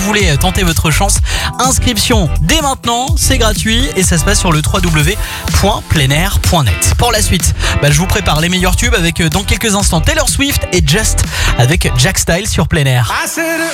voulez tenter votre chance, inscription dès maintenant, c'est gratuit et ça se passe sur le www.pleinair.net. Pour la suite, je vous prépare les meilleurs tubes avec dans quelques instants Taylor Swift et Just avec Jack Style sur Plein Air.